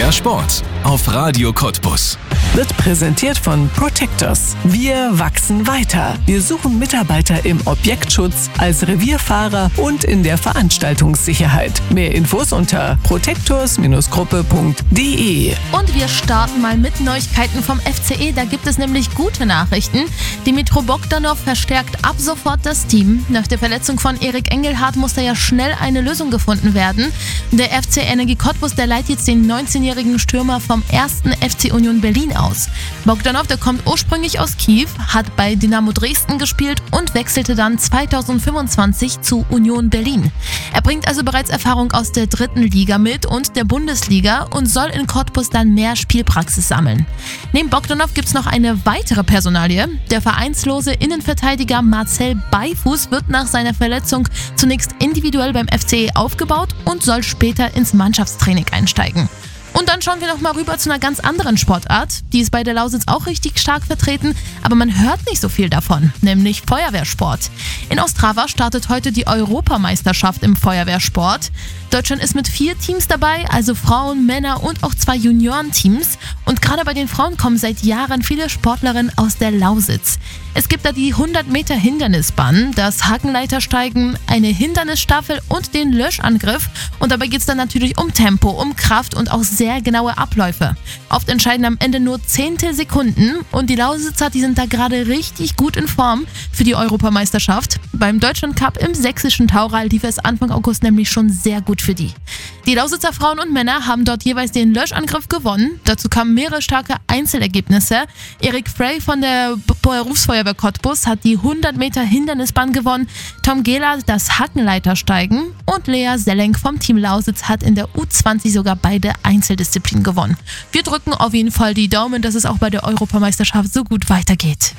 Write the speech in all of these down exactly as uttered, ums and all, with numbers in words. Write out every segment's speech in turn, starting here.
Der Sport auf Radio Cottbus wird präsentiert von Protectors. Wir wachsen weiter. Wir suchen Mitarbeiter im Objektschutz, als Revierfahrer und in der Veranstaltungssicherheit. Mehr Infos unter protectors Gruppe punkt de. Und wir starten mal mit Neuigkeiten vom F C E. Da gibt es nämlich gute Nachrichten. Dimitro Bogdanov verstärkt ab sofort das Team. Nach der Verletzung von Erik Engelhardt muss da ja schnell eine Lösung gefunden werden. Der F C Energie Cottbus, der leiht jetzt den neunzehnjährigen Stürmer vom ersten F C Union Berlin aus. Bogdanov, der kommt ursprünglich aus Kiew, hat bei Dynamo Dresden gespielt und wechselte dann zweitausendfünfundzwanzig zu Union Berlin. Er bringt also bereits Erfahrung aus der dritten Liga mit und der Bundesliga und soll in Cottbus dann mehr Spielpraxis sammeln. Neben Bogdanov gibt es noch eine weitere Personalie. Der vereinslose Innenverteidiger Marcel Beifuß wird nach seiner Verletzung zunächst individuell beim F C E aufgebaut und soll später ins Mannschaftstraining einsteigen. Und dann schauen wir noch mal rüber zu einer ganz anderen Sportart. Die ist bei der Lausitz auch richtig stark vertreten, aber man hört nicht so viel davon, nämlich Feuerwehrsport. In Ostrava startet heute die Europameisterschaft im Feuerwehrsport. Deutschland ist mit vier Teams dabei, also Frauen, Männer und auch zwei Juniorenteams. Und gerade bei den Frauen kommen seit Jahren viele Sportlerinnen aus der Lausitz. Es gibt da die hundert Meter Hindernisbahn, das Hakenleitersteigen, eine Hindernisstaffel und den Löschangriff. Und dabei geht es dann natürlich um Tempo, um Kraft und auch sehr genaue Abläufe. Oft entscheiden am Ende nur Zehntelsekunden und die Lausitzer, die sind da gerade richtig gut in Form für die Europameisterschaft. Beim Deutschlandcup im sächsischen Taural lief es Anfang August nämlich schon sehr gut für die. Die Lausitzer Frauen und Männer haben dort jeweils den Löschangriff gewonnen. Dazu kamen mehrere starke Einzelergebnisse. Erik Frey von der Berufsfeuerwehr Cottbus hat die hundert Meter Hindernisbahn gewonnen, Tom Gehler das Hackenleitersteigen und Lea Sellenk vom Team Lausitz hat in der U zwanzig sogar beide Einzeldisziplinen gewonnen. Wir drücken auf jeden Fall die Daumen, dass es auch bei der Europameisterschaft so gut weitergeht.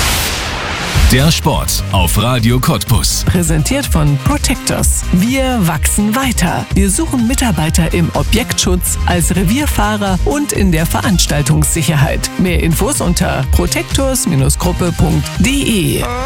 Der Sport auf Radio Cottbus. Präsentiert von Protectors. Wir wachsen weiter. Wir suchen Mitarbeiter im Objektschutz, als Revierfahrer und in der Veranstaltungssicherheit. Mehr Infos unter protectors Gruppe punkt de.